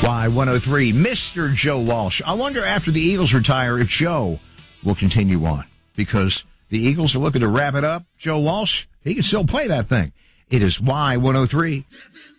Y103, Mr. Joe Walsh. I wonder after the Eagles retire if Joe will continue on, because the Eagles are looking to wrap it up. Joe Walsh, he can still play that thing. It is Y103.